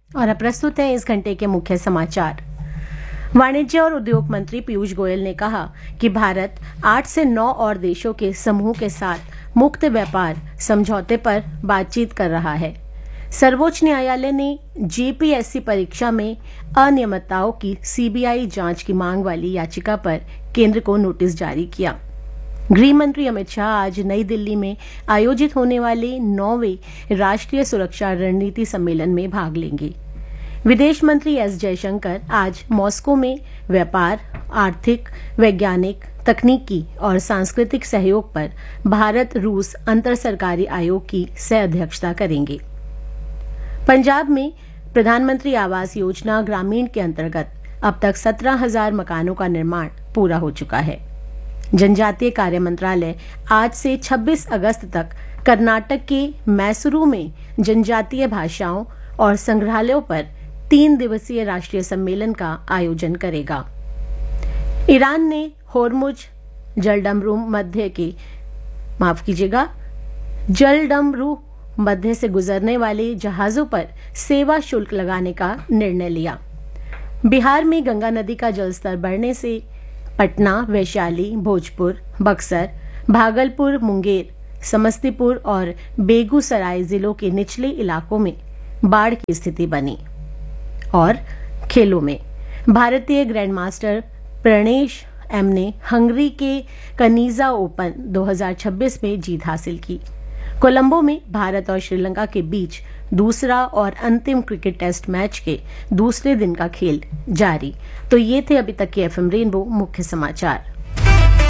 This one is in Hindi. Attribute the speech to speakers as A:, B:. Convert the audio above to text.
A: और अब प्रस्तुत है इस घंटे के मुख्य समाचार। वाणिज्य और उद्योग मंत्री पीयूष गोयल ने कहा कि भारत 8 से 9 और देशों के समूह के साथ मुक्त व्यापार समझौते पर बातचीत कर रहा है। सर्वोच्च न्यायालय ने जेपीएससी परीक्षा में अनियमितताओं की सीबीआई जांच की मांग वाली याचिका पर केंद्र को नोटिस जारी किया। गृह मंत्री अमित शाह आज नई दिल्ली में आयोजित होने वाले 9वें राष्ट्रीय सुरक्षा रणनीति सम्मेलन में भाग लेंगे। विदेश मंत्री एस जयशंकर आज मॉस्को में व्यापार, आर्थिक, वैज्ञानिक, तकनीकी और सांस्कृतिक सहयोग पर भारत रूस अंतर सरकारी आयोग की सह अध्यक्षता करेंगे। पंजाब में प्रधानमंत्री आवास योजना ग्रामीण के अंतर्गत अब तक 17,000 मकानों का निर्माण पूरा हो चुका है। जनजातीय कार्य मंत्रालय आज से 26 अगस्त तक कर्नाटक के मैसूरू में जनजातीय भाषाओं और संग्रहालयों पर 3 दिवसीय राष्ट्रीय सम्मेलन का आयोजन करेगा। ईरान ने होर्मुज जलडमरू मध्य से गुजरने वाले जहाजों पर सेवा शुल्क लगाने का निर्णय लिया। बिहार में गंगा नदी का जलस्तर बढ़ने से पटना, वैशाली, भोजपुर, बक्सर, भागलपुर, मुंगेर, समस्तीपुर और बेगूसराय जिलों के निचले इलाकों में बाढ़ की स्थिति बनी। और खेलों में भारतीय ग्रैंडमास्टर प्रणेश एम ने हंगरी के कनीजा ओपन 2026 में जीत हासिल की। कोलंबो में भारत और श्रीलंका के बीच दूसरा और अंतिम क्रिकेट टेस्ट मैच के दूसरे दिन का खेल जारी। तो ये थे अभी तक के एफएम रेनबो मुख्य समाचार।